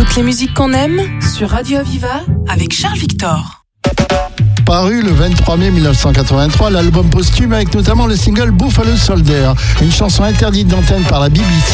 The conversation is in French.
Toutes les musiques qu'on aime sur Radio Aviva avec Charles Victor. Paru le 23 mai 1983, l'album posthume avec notamment le single Buffalo Soldier, une chanson interdite d'antenne par la BBC.